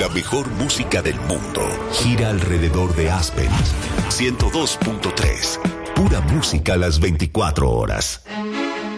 mejor música del mundo gira alrededor de Aspen. 102.3. Pura música a las 24 horas.